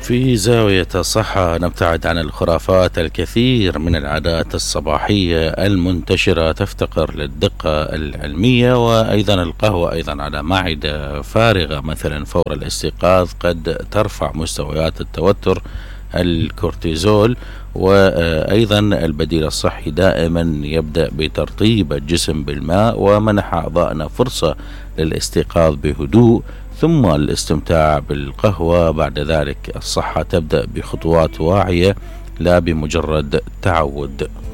في زاوية الصحة نبتعد عن الخرافات. الكثير من العادات الصباحية المنتشرة تفتقر للدقة العلمية، وأيضا القهوة أيضا على معدة فارغة مثلا فور الاستيقاظ قد ترفع مستويات التوتر الكورتيزول. وأيضا البديل الصحي دائما يبدأ بترطيب الجسم بالماء ومنح أعضائنا فرصة للاستيقاظ بهدوء، ثم الاستمتاع بالقهوة. بعد ذلك الصحة تبدأ بخطوات واعية لا بمجرد تعود.